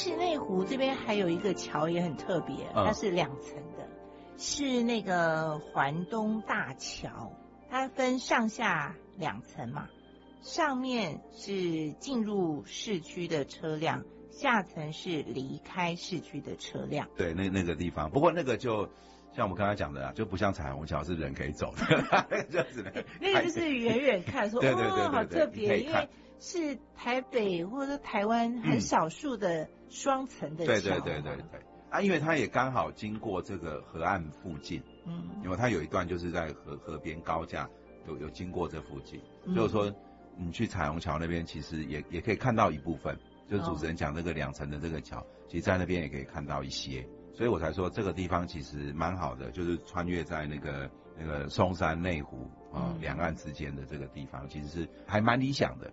其实内湖这边还有一个桥也很特别，它是2层的，是那个环东大桥，它分上下2层嘛，上面是进入市区的车辆，下层是离开市区的车辆。 对，那个地方，不过那个就像我们刚才讲的就不像彩虹桥是人可以走的，那个就只能那个就是远远看说， 对， 好特别，因为是台北或者台湾很少数的双层的桥。 对啊，因为它也刚好经过这个河岸附近，因为它有一段就是在河边高架有经过这附近，就是说你去彩虹桥那边其实也可以看到一部分，就是主持人讲那个2层的这个桥，其实在那边也可以看到一些，所以我才说这个地方其实蛮好的，就是穿越在那个松山内湖两岸之间的这个地方，其实是还蛮理想的。